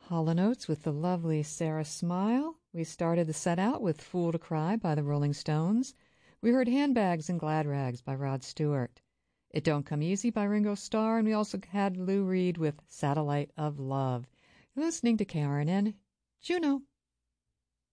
Hall & Oates with the lovely Sarah Smile. We started the set out with Fool to Cry by the Rolling Stones. We heard Handbags and Glad Rags by Rod Stewart. It Don't Come Easy by Ringo Starr, and we also had Lou Reed with Satellite of Love. You're listening to KRNN Juneau.